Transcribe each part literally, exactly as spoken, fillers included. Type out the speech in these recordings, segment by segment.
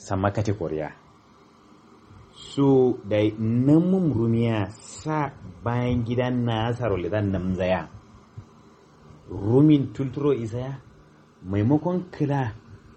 sama kategoriya su da namun rumiya sa bayan gidan na sarole dan namzaya rumin tulturo isaya maimakon kila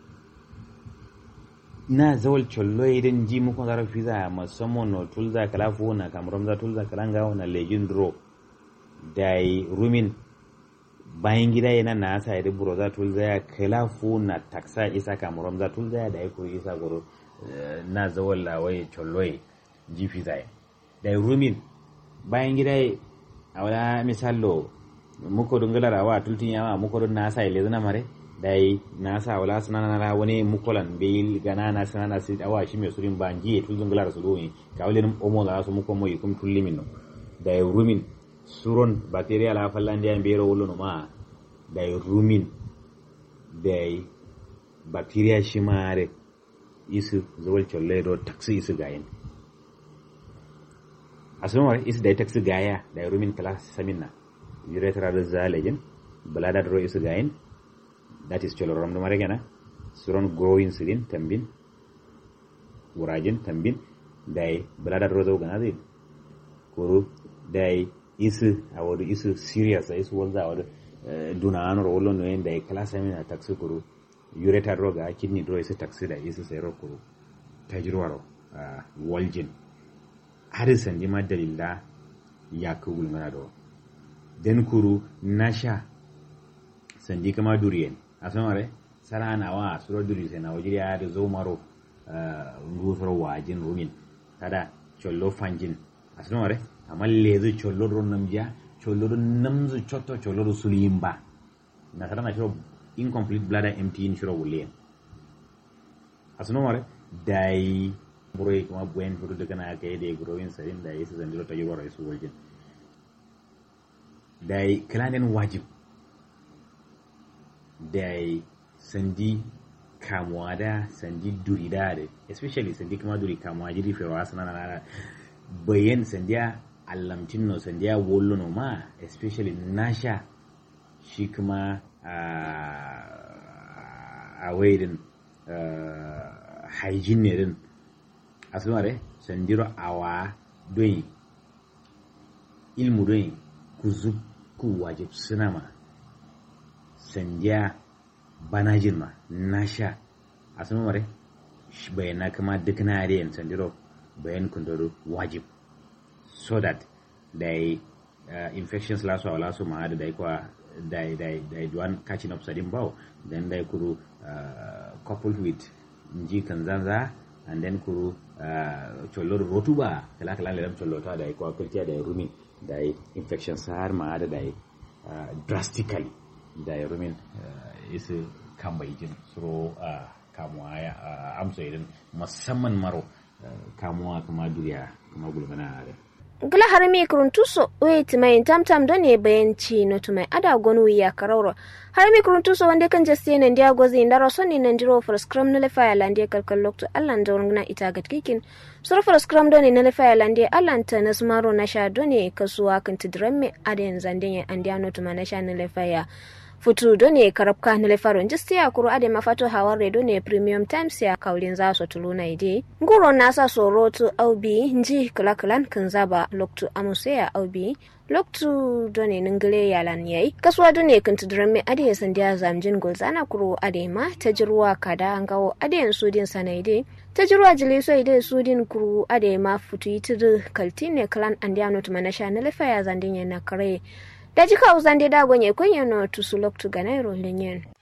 na zawal chollo idan ji muku zarafi za musamman no tulza kala fona kamar za tulza kala ngawo na legin dro dai rumin bayan gida yana na sa idan buro za tulza ya kala fona taksa isa kamar za tulza ya dai ko isa goro na zawal lawai chollo ji fi zai dai rumin bayan gida a wala misallo muko dungalara wa tultin yawa muko dun na sa ile zana mare dai na sa wala sunana na wani mukolan bil gana na sunana si awa shi me surin banji tulun gala su doyi ka wale nim omo la su muko moyi kum tullimin no dai rumin suron bacteria la fallan dia bero wolo no ma dai rumin dai bacteria shi mare isu zawal cholle do taxi isu gayin asumar isu dai taxi gaya dai rumin kala saminna uretra da zalejin balada do isu gayin. That is cholo ram dumare gana suron growing sirin tambin urajin tambin dai blada rozo gana dai kuru dai isu awodu isu serious isu wonza awodu duna anor wollo no en dai class amina taxi kuru ureta droga kidney dro isu taxi da isu sai ro kuru tajirwaro waljin hadisan di madalilla yakul manado den kuru nasha sandi kama duriyen asamare sarana wa suro duri sai na wajiriya da zo maro ngusar wajin rumin kada chollo fanjin asamare amma lezu chollo ron namja chollo ron namzu chotto chollo ron sulimba na kada na shiro incomplete bladder empty in shiro wulen asamare dai buroi kuma buen fudu daga na kai da growing sarin da yasa zandiro ta yoro su wajin dai klanen wajib dai sandi kamuwa da sandi duri da da especially sandi kuma duri kamuwa jiri fero asana na bayan sandiya allamtin no sandiya wollo no ma especially nasha shi kuma a waidin hygiene ne din asumare sandiro awa doyi ilmu doyi ku ku wajib sunama sandiya banajin ma nasha asuma mare bayana kama duk na ariyan sandiro bayan kundoro wajib so that they uh, infections laso wala so ma da dai kwa dai dai dai duan catching up sadin bawo then dai kuru uh, coupled with nji kanzanza and then kuru uh, chollo rotuba kala kala lam chollo ta dai kwa kultiya dai rumi dai infections har ma da dai uh, drastically da ya rumin isi kan bai jin suro a kamuwa ya amsa irin musamman maro kamuwa kama duriya kama gulmana a gila har mi kuruntuso wait mai tamtam don ne bayanci no to mai ada gonu ya karoro har mi kuruntuso wanda kan jaste ne ndia gozi ndaro sonni nan diro for scrum ne le fire lande kalkal lokto allan dorngna ita gatkikin sur for scrum don ne le fire lande allan ta nasmaro na sha don ne kasuwa kan tidramme aden zandenya andia no to na sha ne le fire futu done karabka na lefaron jisti ya kuro ade mafato haware done premium times ya kaulin za su tuluna ide nguro nasa sorotu aubi nji kalakalan kanzaba loktu amuseya aubi loktu done ningile yalan yayi kaswa done kantu dramme ade sandiya zamjin golzana kuro ade ma tajirwa kada ngawo ade sudin sanaide tajirwa jiliso ide sudin kuro ade ma futu yitir kaltine kalan andiano tumanasha na lefa ya zandin na kare da jika uzande da gonye kwenye no tusulok tu ganairo lenyen